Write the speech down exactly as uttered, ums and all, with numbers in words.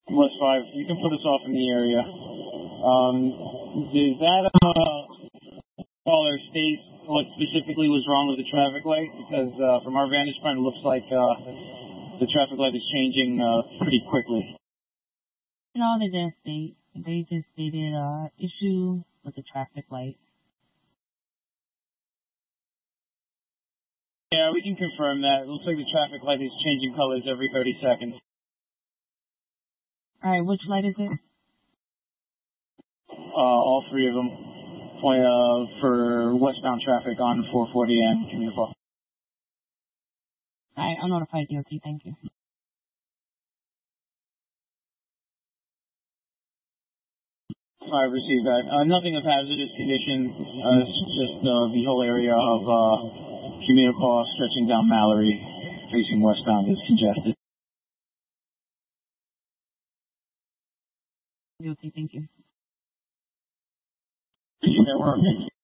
West five, you can put us off in the area. Um, does that uh, caller state what specifically was wrong with the traffic light? Because uh, from our vantage point, it looks like uh, the traffic light is changing uh, pretty quickly. No, they didn't state. They just stated uh, issue with the traffic light. Yeah, we can confirm that. It looks like the traffic light is changing colors every thirty seconds. All right, which light is it? Uh, all three of them point, uh, for westbound traffic on four forty and Community Park. All right, I'll notify D O T. Thank you. I received that. Uh, nothing of hazardous condition. Uh, it's just uh, the whole area of uh, Community Park stretching down Mallory, facing westbound, is congested. D O T. Thank you. Network.